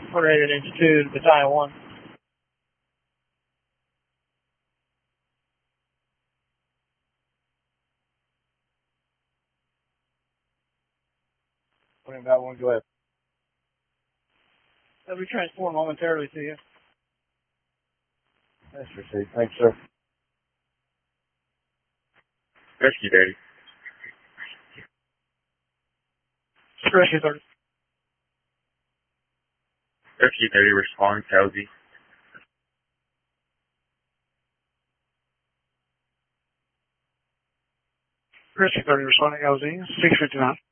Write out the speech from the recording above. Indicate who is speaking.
Speaker 1: Rated Institute, Battalion 1.
Speaker 2: Putting that one, go ahead.
Speaker 1: They'll be transformed momentarily to you.
Speaker 2: That's received. Thanks, sir.
Speaker 3: Rescue 30.
Speaker 1: Rescue 30.
Speaker 3: Rescue 30 respond to LZ.
Speaker 1: Rescue 30 responding LZ, 659.